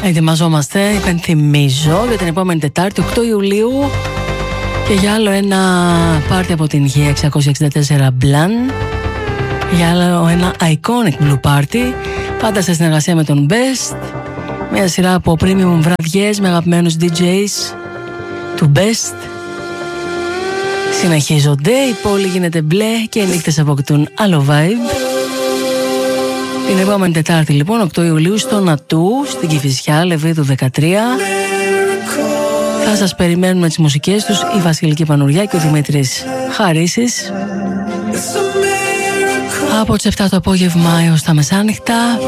Ετοιμαζόμαστε, υπενθυμίζω, για την επόμενη Τετάρτη, 8 Ιουλίου, και για άλλο ένα πάρτι από την Γη 664 Blan, για άλλο ένα iconic blue party, πάντα σε συνεργασία με τον Best, μια σειρά από premium βραδιές με αγαπημένους DJs του Best. Συνεχίζονται, η πόλη γίνεται μπλε και οι νύχτες αποκτούν άλλο vibe. Την επόμενη Τετάρτη λοιπόν, 8 Ιουλίου, στο Νατού, στην Κηφισιά, Λεβίδου 13. Θα σας περιμένουν με τις μουσικές τους η Βασιλική Πανουριά και ο Δημήτρης Χαρίσης από τις 7 το απόγευμα έως τα μεσάνυχτα.